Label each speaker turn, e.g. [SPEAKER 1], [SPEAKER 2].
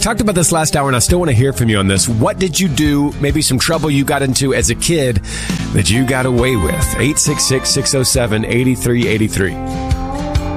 [SPEAKER 1] talked about this last hour, and I still want to hear from you on this. What did you do, maybe some trouble you got into as a kid that you got away with? 866-607-8383.